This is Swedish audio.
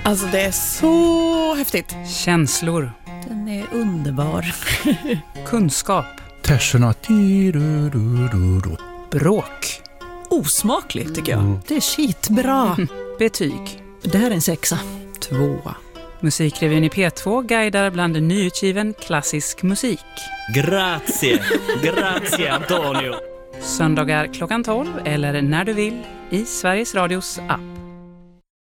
Alltså det är så häftigt. Känslor. Den är underbar. Kunskap. Terserna. Bråk. Osmakligt tycker jag. Det är skitbra. Betyg. Det här är en 6. 2. Musikrevyn i P2 guidar bland nyutgiven klassisk musik. Grazie Antonio. Söndagar klockan 12 eller när du vill i Sveriges Radios app.